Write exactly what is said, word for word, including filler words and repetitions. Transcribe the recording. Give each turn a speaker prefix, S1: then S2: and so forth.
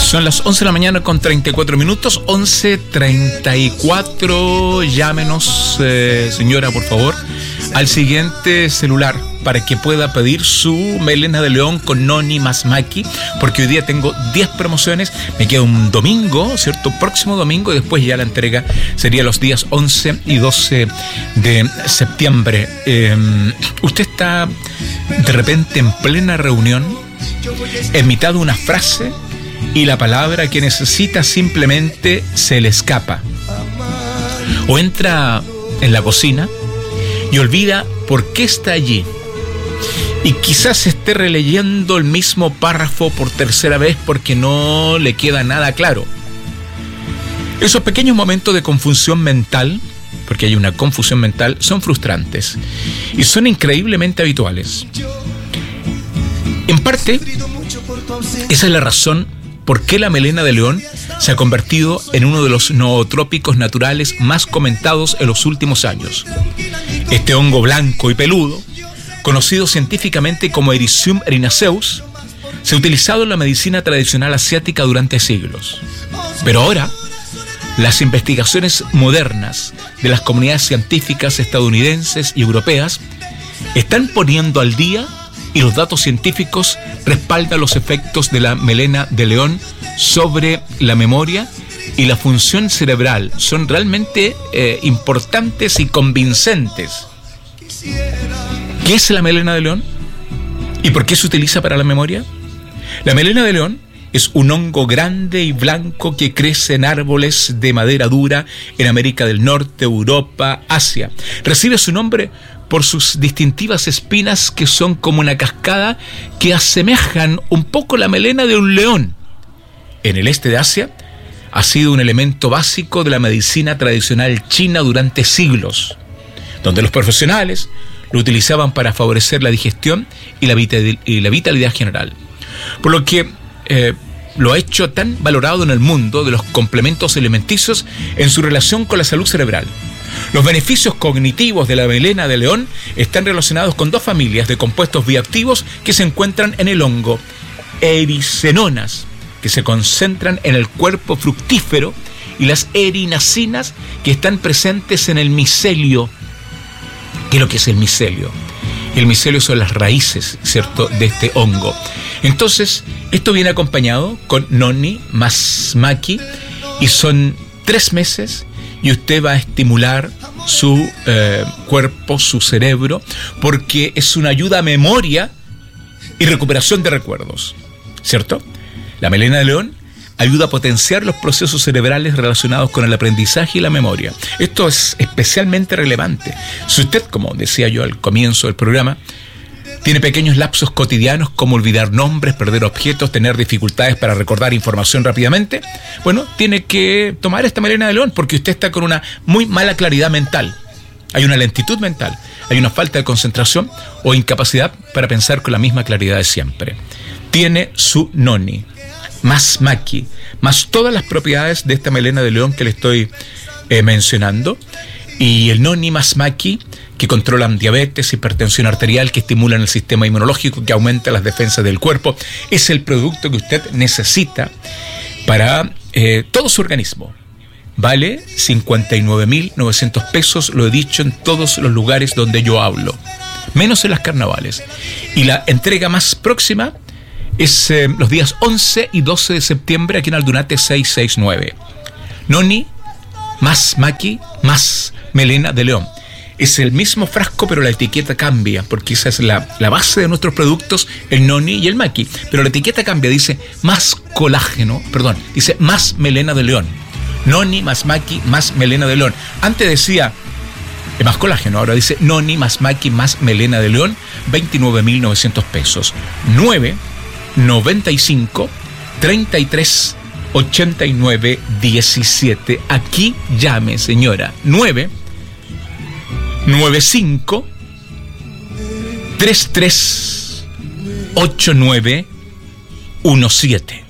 S1: Son las once de la mañana con treinta y cuatro minutos, once treinta y cuatro. Llámenos, eh, señora, por favor, al siguiente celular para que pueda pedir su melena de león con noni más maqui, porque hoy día tengo diez promociones. Me queda un domingo, ¿cierto? Próximo domingo, y después ya la entrega sería los días once y doce de septiembre. Eh, usted está de repente en plena reunión, en mitad de una frase, y la palabra que necesita simplemente se le escapa. O entra en la cocina y olvida por qué está allí. Y quizás esté releyendo el mismo párrafo por tercera vez porque no le queda nada claro. Esos pequeños momentos de confusión mental, porque hay una confusión mental, son frustrantes y son increíblemente habituales. En parte, esa es la razón por qué la melena de león se ha convertido en uno de los nootrópicos naturales más comentados en los últimos años. Este hongo blanco y peludo, conocido científicamente como Erythrum erinaceus, se ha utilizado en la medicina tradicional asiática durante siglos. Pero ahora, las investigaciones modernas de las comunidades científicas estadounidenses y europeas están poniendo al día, y los datos científicos respaldan los efectos de la melena de león sobre la memoria y la función cerebral. Son realmente eh, importantes y convincentes. ¿Qué es la melena de león? ¿Y por qué se utiliza para la memoria? La melena de león es un hongo grande y blanco que crece en árboles de madera dura en América del Norte, Europa, Asia. Recibe su nombre por sus distintivas espinas que son como una cascada que asemejan un poco la melena de un león. En el este de Asia ha sido un elemento básico de la medicina tradicional china durante siglos, donde los profesionales lo utilizaban para favorecer la digestión y la, vital- y la vitalidad general. Por lo que eh, lo ha hecho tan valorado en el mundo de los complementos alimenticios en su relación con la salud cerebral. Los beneficios cognitivos de la melena de león están relacionados con dos familias de compuestos bioactivos que se encuentran en el hongo: ericenonas, que se concentran en el cuerpo fructífero, y las erinacinas, que están presentes en el micelio. ¿Qué es lo que es el micelio? El micelio son las raíces, ¿cierto?, de este hongo. Entonces, esto viene acompañado con noni más maqui, y son tres meses, y usted va a estimular su eh, cuerpo, su cerebro, porque es una ayuda a memoria y recuperación de recuerdos, ¿cierto? La melena de león ayuda a potenciar los procesos cerebrales relacionados con el aprendizaje y la memoria. Esto es especialmente relevante. Si usted, como decía yo al comienzo del programa, tiene pequeños lapsos cotidianos como olvidar nombres, perder objetos, tener dificultades para recordar información rápidamente, bueno, tiene que tomar esta melena de león porque usted está con una muy mala claridad mental. Hay una lentitud mental, hay una falta de concentración o incapacidad para pensar con la misma claridad de siempre. Tiene su noni más maqui, más todas las propiedades de esta melena de león que le estoy eh, mencionando. Y el noni más maqui, que controlan diabetes, hipertensión arterial, que estimulan el sistema inmunológico, que aumenta las defensas del cuerpo, es el producto que usted necesita para eh, todo su organismo. Vale cincuenta y nueve mil novecientos pesos, lo he dicho en todos los lugares donde yo hablo, menos en las carnavales. Y la entrega más próxima es eh, los días once y doce de septiembre aquí en Aldunate seiscientos sesenta y nueve. Noni más maqui más melena de león. Es el mismo frasco, pero la etiqueta cambia, porque esa es la, la base de nuestros productos, el noni y el maqui. Pero la etiqueta cambia, dice más colágeno, perdón, dice más melena de león. Noni más maqui más melena de león. Antes decía eh, más colágeno, ahora dice noni más maqui más melena de león, veintinueve mil novecientos pesos. nueve noventa y cinco treinta y tres ochenta y nueve diecisiete. Aquí llame, señora. nueve noventa y cinco treinta y tres ochenta y nueve diecisiete.